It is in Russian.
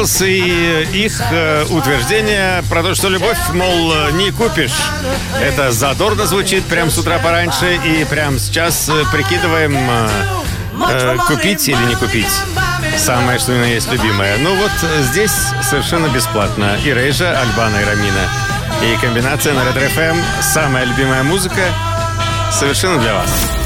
И их утверждение про то, что любовь, мол, не купишь. Это задорно звучит прям с утра пораньше. И прям сейчас прикидываем, купить или не купить. Самое, что у меня есть любимое. Ну вот здесь совершенно бесплатно. И Рейжа, Альбана и Рамина. И комбинация на Ретро FM. Самая любимая музыка совершенно для вас.